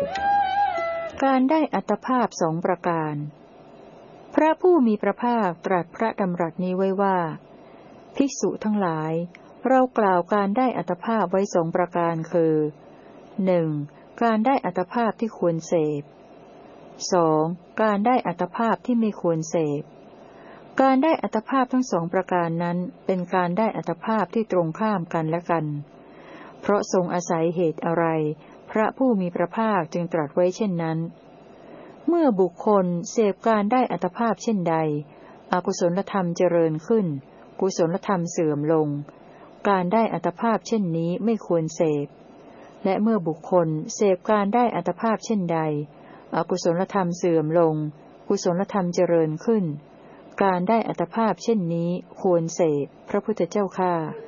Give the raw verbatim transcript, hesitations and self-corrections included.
การได้อัตภาพสองประการพระผู้มีพระภาคตรัสพระดำรัสนี้ไว้ว่าภิกษุทั้งหลายเรากล่าวการได้อัตภาพไว้สองประการคือหนึ่งการได้อัตภาพที่ควรเสพสองการได้อัตภาพที่ไม่ควรเสพการได้อัตภาพทั้งสองประการนั้นเป็นการได้อัตภาพที่ตรงข้ามกันและกันเพราะทรงอาศัยเหตุอะไรพระผู้มีพระภาคจึงตรัสไว้เช่นนั้นเมื่อบุคคลเสพการได้อัตภาพเช่นใดอกุศลธรรมเจริญขึ้นกุศลธรรมเสื่อมลงการได้อัตภาพเช่นนี้ไม่ควรเสพและเมื่อบุคคลเสพการได้อัตภาพเช่นใดอกุศลธรรมเสื่อมลงกุศลธรรมเจริญขึ้นการได้อัตภาพเช่นนี้ควรเสพพระพุทธเจ้าข้า